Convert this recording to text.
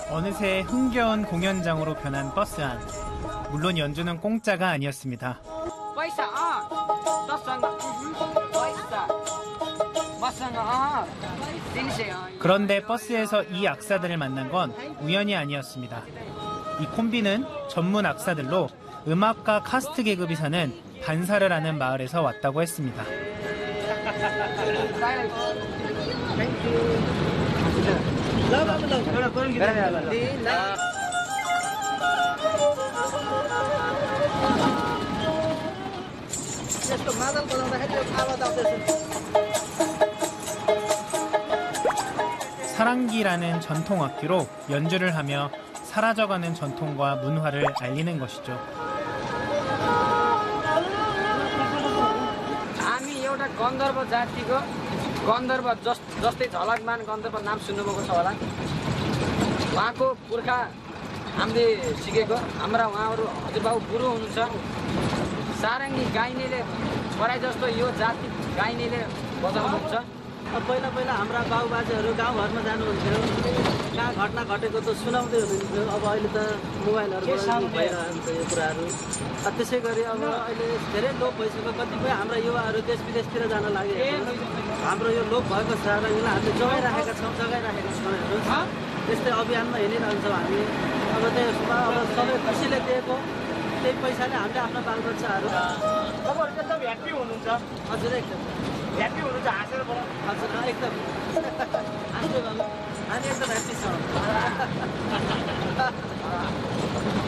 어느새 흥겨운 공연장으로 변한 버스 안. 물론 연주는 공짜가 아니었습니다. 그런데 버스에서 이 악사들을 만난 건 우연이 아니었습니다. 이 콤비는 전문 악사들로 음악가 카스트 계급이 사는 반사를 하는 마을에서 왔다고 했습니다. 사랑기라는 전통 악기로 연주를 하며 사라져가는 전통과 문화를 알리는 것이죠. हामी एउटा गन्धर्व जातिको गन्धर्व जस्तै झलकमान गन्धर्व नाम सुन्नुभएको छ होला। उहाँको पुर्खा हामीले सिकेको हाम्रा उहाँहरू हजुरबाबु गुरु हुनुहुन्छ। सारङ्गी गाइनेले पराई जस्तो यो जाति गाइनेले बजाउनुहुन्छ। पहिला पहिला हाम्रा बाबुबाजेहरू गाउँघरमा जानुहुन्थ्यो, कहाँ घटना घटेको त सुनाउँदै हुनुहुन्थ्यो। अब अहिले त मोबाइलहरूबाट भइरहन्छ यो कुराहरू। त्यसै गरी अब अहिले धेरै लोप भइसक्यो। कतिपय हाम्रा युवाहरू देश विदेशतिर जान लागे। हाम्रो यो लोप भएको सारङ्गीलाई हामीले जगाइराखेका छौँ हेर्नुहोस्। त्यस्तै अभियानमा हिँडिरहन्छौँ हामी। अब त्यसमा अब सबै खुसीले दिएको त्यही पैसाले हामीले आफ्ना बालबच्चाहरू तपाईँहरू एकदम ह्याप्पी हुनुहुन्छ। हजुर एकदम ह्याप्पी हुनुहुन्छ हाँसेर बोला। हजुर एकदम हाँस्दै बाबु हामी एकदम ह्याप्पी छौँ।